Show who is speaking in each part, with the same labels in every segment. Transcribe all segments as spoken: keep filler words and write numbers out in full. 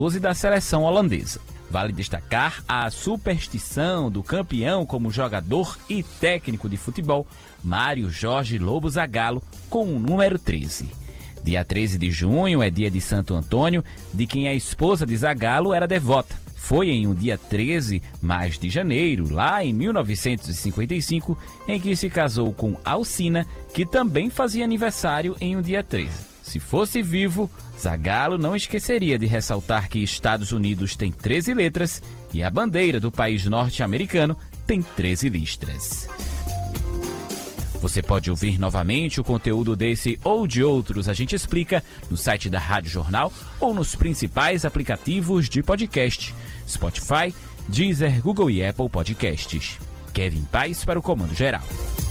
Speaker 1: da seleção holandesa. Vale destacar a superstição do campeão como jogador e técnico de futebol, Mário Jorge Lobo Zagallo, com o número treze. Dia treze de junho é dia de Santo Antônio, de quem a esposa de Zagallo era devota. Foi em um dia treze, mês de janeiro, lá em mil novecentos e cinquenta e cinco, em que se casou com Alcina, que também fazia aniversário em um dia treze. Se fosse vivo, Zagallo não esqueceria de ressaltar que Estados Unidos tem treze letras e a bandeira do país norte-americano tem treze listras. Você pode ouvir novamente o conteúdo desse ou de outros A Gente Explica no site da Rádio Jornal ou nos principais aplicativos de podcast: Spotify, Deezer, Google e Apple Podcasts. Kevin Paes para o Comando Geral.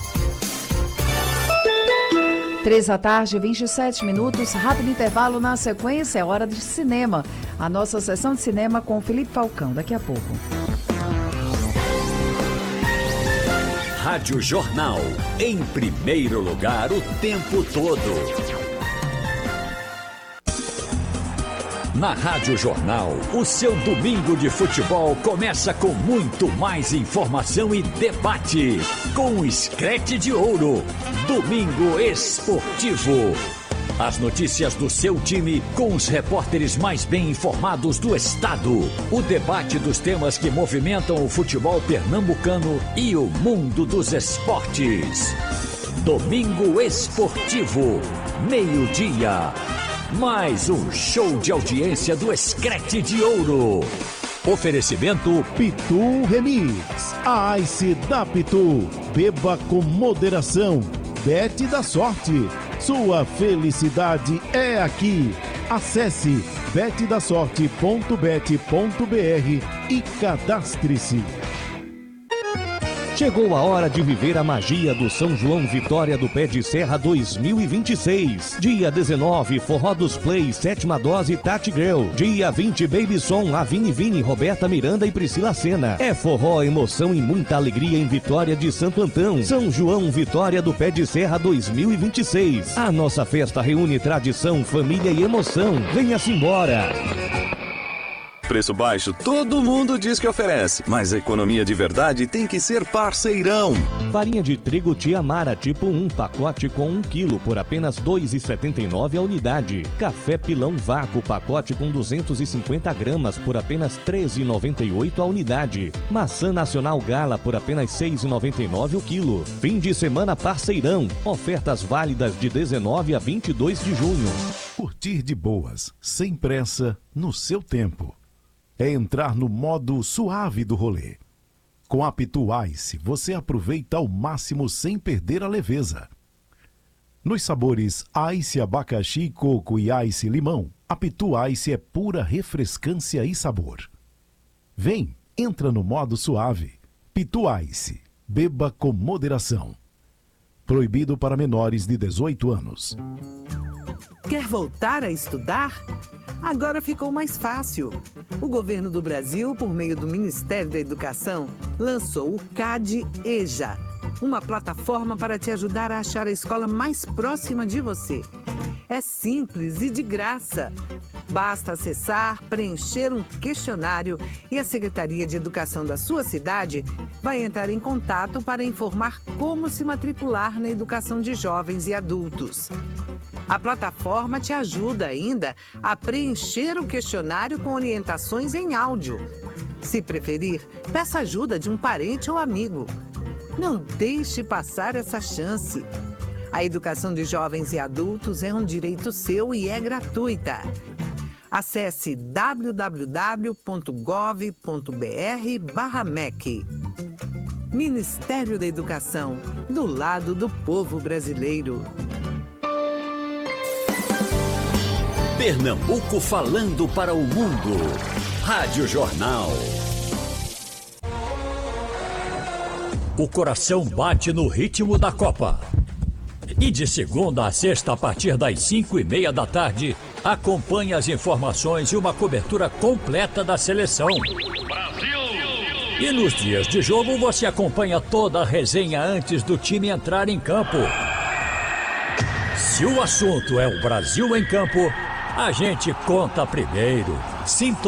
Speaker 2: Três da tarde, vinte e sete minutos, rápido intervalo. Na sequência, é hora de cinema. A nossa sessão de cinema com o Felipe Falcão, daqui a pouco.
Speaker 3: Rádio Jornal, em primeiro lugar o tempo todo. Na Rádio Jornal, o seu domingo de futebol começa com muito mais informação e debate. Com o Screte de Ouro, Domingo Esportivo. As notícias do seu time com os repórteres mais bem informados do estado. O debate dos temas que movimentam o futebol pernambucano e o mundo dos esportes. Domingo Esportivo, meio-dia. Mais um show de audiência do Screte de Ouro. Oferecimento
Speaker 4: Pitu Remix. A Ice da Pitu. Beba com moderação. Bet da sorte. Sua felicidade é aqui. Acesse bet da sorte ponto bet ponto br e cadastre-se.
Speaker 5: Chegou a hora de viver a magia do São João Vitória do Pé de Serra dois mil e vinte e seis. Dia dezenove, Forró dos Play, Sétima Dose, Tati Girl. Dia vinte, Baby Som, Avini Vini, Roberta Miranda e Priscila Sena. É forró, emoção e muita alegria em Vitória de Santo Antão. São João Vitória do Pé de Serra dois mil e vinte e seis. A nossa festa reúne tradição, família e emoção. Venha-se embora.
Speaker 6: Preço baixo, todo mundo diz que oferece, mas a economia de verdade tem que ser parceirão.
Speaker 5: Farinha de trigo Tiamara tipo um, pacote com um quilo por apenas dois reais e setenta e nove centavos a unidade. Café Pilão Vácuo, pacote com duzentos e cinquenta gramas por apenas treze reais e noventa e oito centavos a unidade. Maçã Nacional Gala por apenas seis reais e noventa e nove centavos o quilo. Fim de semana parceirão, ofertas válidas de dezenove a vinte e dois de junho.
Speaker 4: Curtir de boas, sem pressa, no seu tempo. É entrar no modo suave do rolê. Com a Pitu Ice, você aproveita ao máximo sem perder a leveza. Nos sabores Ice Abacaxi, Coco e Ice Limão, a Pitu Ice é pura refrescância e sabor. Vem, entra no modo suave. Pitu Ice, beba com moderação. Proibido para menores de dezoito anos.
Speaker 7: Quer voltar a estudar? Agora ficou mais fácil. O governo do Brasil, por meio do Ministério da Educação, lançou o CAD EJA, uma plataforma para te ajudar a achar a escola mais próxima de você. É simples e de graça. Basta acessar, preencher um questionário e a Secretaria de Educação da sua cidade vai entrar em contato para informar como se matricular na educação de jovens e adultos. A plataforma te ajuda ainda a preencher o questionário com orientações em áudio. Se preferir, peça ajuda de um parente ou amigo. Não deixe passar essa chance. A educação de jovens e adultos é um direito seu e é gratuita. Acesse w w w ponto gov ponto br barra M E C. Ministério da Educação, do lado do povo brasileiro.
Speaker 3: Pernambuco falando para o mundo. Rádio Jornal. O coração bate no ritmo da Copa. E de segunda a sexta, a partir das cinco e meia da tarde, acompanhe as informações e uma cobertura completa da seleção. Brasil! E nos dias de jogo, você acompanha toda a resenha antes do time entrar em campo. Se o assunto é o Brasil em campo, a gente conta primeiro. Sinto